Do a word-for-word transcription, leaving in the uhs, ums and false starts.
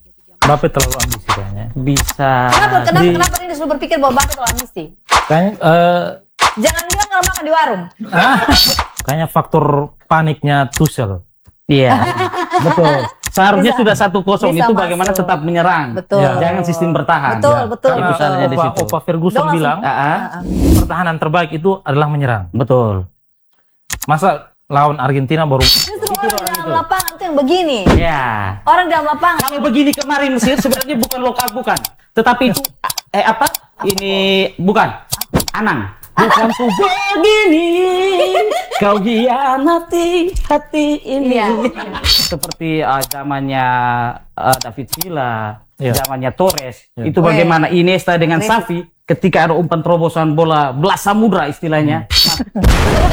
Mbappe terlalu ambisi kayaknya. Bisa. Kenapa, kenapa, Di- kenapa ini selalu berpikir bahwa Mbappe terlalu ambisi? Kayaknya eh, Jangan bilang kalau makan di warung. kayaknya faktor paniknya Tuchel. Iya. Betul. Seharusnya Bisa. sudah satu kosong Bisa itu bagaimana masuk. tetap menyerang. Betul. Ya. Jangan sistem bertahan. Betul, Ya. betul. Itu Karena salahnya di Opa, situ. Opa Ferguson Dong langsung- bilang Ah, ah. pertahanan terbaik itu adalah menyerang. Betul. Masa lawan Argentina baru Justru orang di dalam lapangan itu yang begini. Ya. Orang di dalam lapangan. Kalau begini kemarin Mesir sebenarnya bukan lokal bukan, tetapi itu eh apa? Ini bukan Anang. Bukan ku begini, kau hianati hati ini. Iya. Seperti uh, zamannya uh, David Villa, Iya. zamannya Torres. Iya. Itu bagaimana Iniesta dengan Messi. Xavi ketika ada umpan terobosan bola belas samudra istilahnya.